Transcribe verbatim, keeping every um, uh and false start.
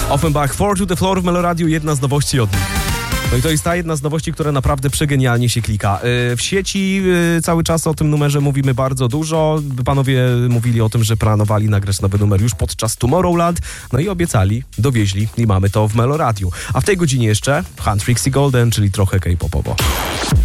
Offenbach, Four to the Floor w Meloradiu, jedna z nowości od nich. No i to jest ta jedna z nowości, która naprawdę przegenialnie się klika. W sieci cały czas o tym numerze mówimy bardzo dużo. Panowie mówili o tym, że planowali nagrać nowy numer już podczas Tomorrowland. No i obiecali, dowieźli i mamy to w Meloradiu. A w tej godzinie jeszcze Hunt Trixie Golden, czyli trochę K-popowo.